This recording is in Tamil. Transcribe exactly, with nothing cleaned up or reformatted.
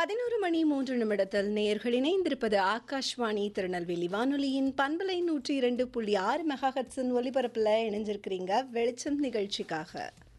பதினொரு மணி மூன்று நிமிடத்தில் நேயர்கள் இணைந்திருப்பது ஆகாஷ்வாணி திருநெல்வேலி வானொலியின் பண்பலை நூற்றி இரண்டு புள்ளி ஆறு மெகாஹட்ஸின் ஒலிபரப்பில் இணைஞ்சிருக்கிறீங்க வெளிச்சம் நிகழ்ச்சிக்காக.